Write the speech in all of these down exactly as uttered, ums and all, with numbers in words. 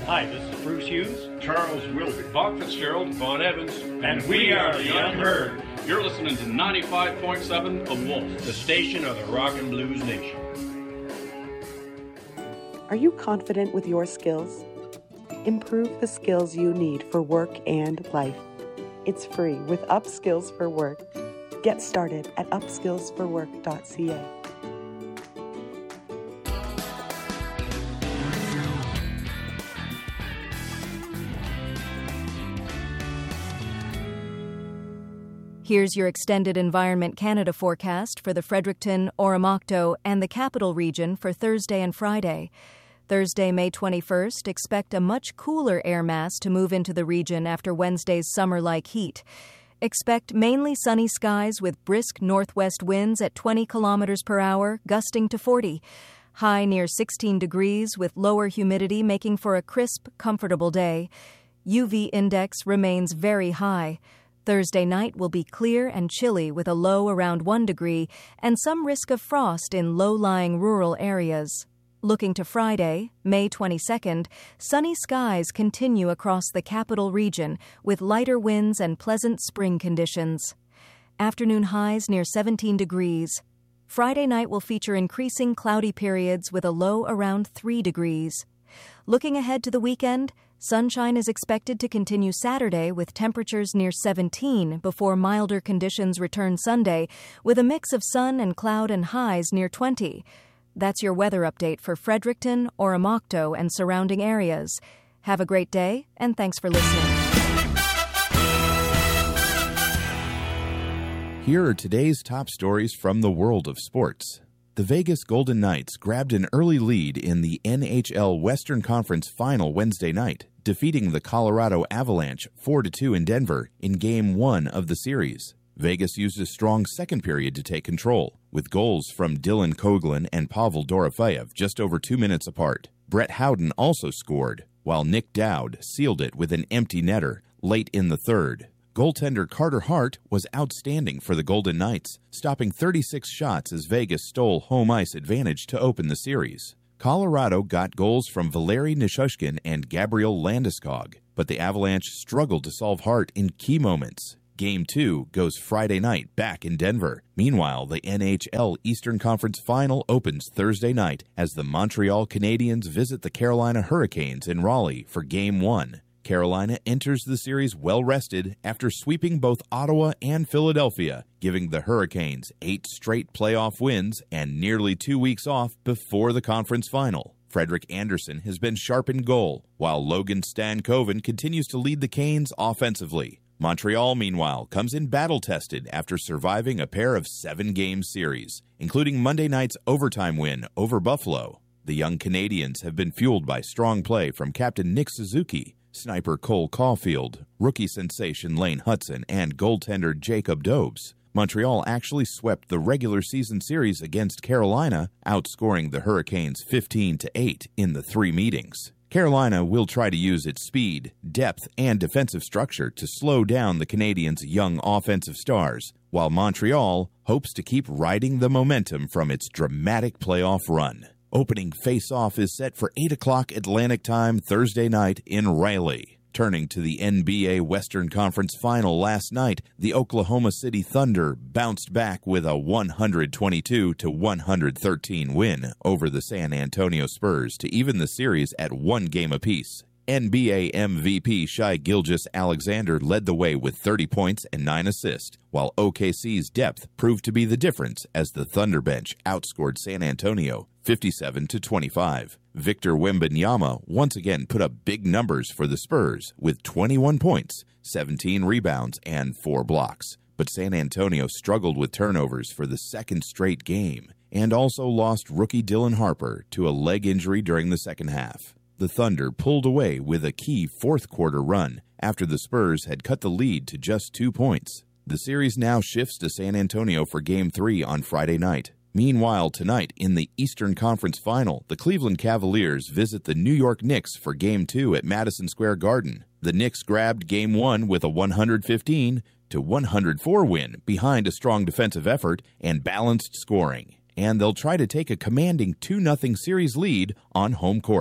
Hi, this is Bruce Hughes, Charles Wilby, Bob Fitzgerald, Vaughn Evans, and we are the Unheard. You're listening to ninety-five point seven The Wolf, the station of the Rock and Blues Nation. Are you confident with your skills? Improve the skills you need for work and life. It's free with Upskills for Work. Get started at upskills for work dot c a. Here's your extended Environment Canada forecast for the Fredericton, Oromocto, and the Capital Region for Thursday and Friday. Thursday, May twenty-first, expect a much cooler air mass to move into the region after Wednesday's summer-like heat. Expect mainly sunny skies with brisk northwest winds at twenty kilometers per hour, gusting to forty. High near sixteen degrees with lower humidity making for a crisp, comfortable day. U V index remains very high. Thursday night will be clear and chilly with a low around one degree and some risk of frost in low-lying rural areas. Looking to Friday, May twenty-second, sunny skies continue across the Capital Region with lighter winds and pleasant spring conditions. Afternoon highs near seventeen degrees. Friday night will feature increasing cloudy periods with a low around three degrees. Looking ahead to the weekend, sunshine is expected to continue Saturday with temperatures near seventeen before milder conditions return Sunday with a mix of sun and cloud and highs near twenty. That's your weather update for Fredericton, Oromocto, and surrounding areas. Have a great day, and thanks for listening. Here are today's top stories from the world of sports. The Vegas Golden Knights grabbed an early lead in the N H L Western Conference Final Wednesday night, defeating the Colorado Avalanche four to two in Denver in Game one of the series. Vegas used a strong second period to take control, with goals from Dylan Coghlan and Pavel Dorofeyev just over two minutes apart. Brett Howden also scored, while Nick Dowd sealed it with an empty netter late in the third. Goaltender Carter Hart was outstanding for the Golden Knights, stopping thirty-six shots as Vegas stole home ice advantage to open the series. Colorado got goals from Valeri Nichushkin and Gabriel Landeskog, but the Avalanche struggled to solve Hart in key moments. Game two goes Friday night back in Denver. Meanwhile, the N H L Eastern Conference Final opens Thursday night as the Montreal Canadiens visit the Carolina Hurricanes in Raleigh for Game one. Carolina enters the series well-rested after sweeping both Ottawa and Philadelphia, giving the Hurricanes eight straight playoff wins and nearly two weeks off before the conference final. Frederik Andersen has been sharp in goal, while Logan Stankoven continues to lead the Canes offensively. Montreal, meanwhile, comes in battle-tested after surviving a pair of seven-game series, including Monday night's overtime win over Buffalo. The young Canadians have been fueled by strong play from captain Nick Suzuki, sniper Cole Caulfield, rookie sensation Lane Hudson, and goaltender Jacob Dobes. Montreal actually swept the regular season series against Carolina, outscoring the Hurricanes fifteen to eight in the three meetings. Carolina will try to use its speed, depth, and defensive structure to slow down the Canadiens' young offensive stars, while Montreal hopes to keep riding the momentum from its dramatic playoff run. Opening face-off is set for eight o'clock Atlantic Time Thursday night in Raleigh. Turning to the N B A Western Conference Final last night, the Oklahoma City Thunder bounced back with a one twenty-two to one thirteen win over the San Antonio Spurs to even the series at one game apiece. N B A M V P Shai Gilgeous-Alexander led the way with thirty points and nine assists, while O K C's depth proved to be the difference as the Thunder bench outscored San Antonio fifty-seven to twenty-five. Victor Wembanyama once again put up big numbers for the Spurs with twenty-one points, seventeen rebounds, and four blocks. But San Antonio struggled with turnovers for the second straight game and also lost rookie Dylan Harper to a leg injury during the second half. The Thunder pulled away with a key fourth-quarter run after the Spurs had cut the lead to just two points. The series now shifts to San Antonio for Game three on Friday night. Meanwhile, tonight in the Eastern Conference Final, the Cleveland Cavaliers visit the New York Knicks for Game two at Madison Square Garden. The Knicks grabbed Game one with a one fifteen to one oh four win behind a strong defensive effort and balanced scoring, and they'll try to take a commanding two nothing series lead on home court.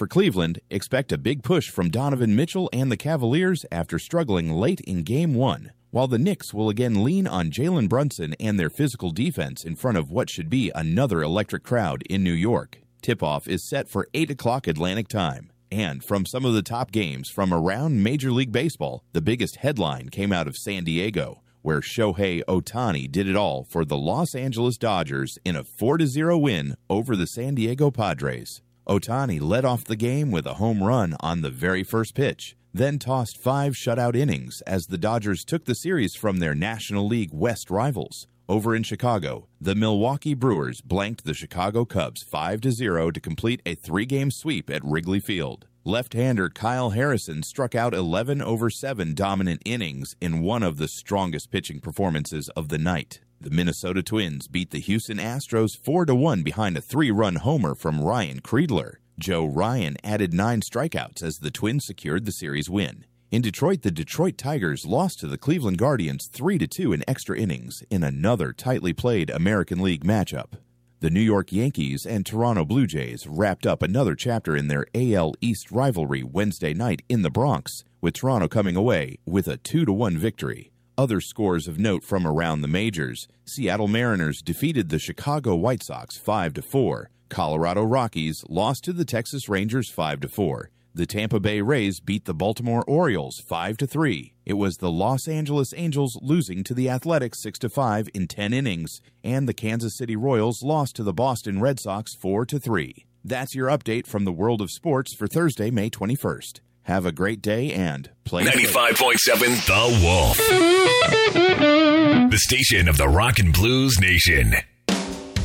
For Cleveland, expect a big push from Donovan Mitchell and the Cavaliers after struggling late in Game one, while the Knicks will again lean on Jalen Brunson and their physical defense in front of what should be another electric crowd in New York. Tip-off is set for eight o'clock Atlantic time. And from some of the top games from around Major League Baseball, the biggest headline came out of San Diego, where Shohei Ohtani did it all for the Los Angeles Dodgers in a four to zero win over the San Diego Padres. Ohtani led off the game with a home run on the very first pitch, then tossed five shutout innings as the Dodgers took the series from their National League West rivals. Over in Chicago, the Milwaukee Brewers blanked the Chicago Cubs five to zero to complete a three-game sweep at Wrigley Field. Left-hander Kyle Harrison struck out eleven over seven dominant innings in one of the strongest pitching performances of the night. The Minnesota Twins beat the Houston Astros four to one behind a three-run homer from Ryan Kreidler. Joe Ryan added nine strikeouts as the Twins secured the series win. In Detroit, the Detroit Tigers lost to the Cleveland Guardians three to two in extra innings in another tightly played American League matchup. The New York Yankees and Toronto Blue Jays wrapped up another chapter in their A L East rivalry Wednesday night in the Bronx, with Toronto coming away with a two to one victory. Other scores of note from around the majors: Seattle Mariners defeated the Chicago White Sox five to four. Colorado Rockies lost to the Texas Rangers five to four. The Tampa Bay Rays beat the Baltimore Orioles five to three. It was the Los Angeles Angels losing to the Athletics six to five in ten innings, and the Kansas City Royals lost to the Boston Red Sox four to three. That's your update from the world of sports for Thursday, May twenty-first. Have a great day and play ninety-five point seven The Wolf. The station of the Rock and Blues Nation.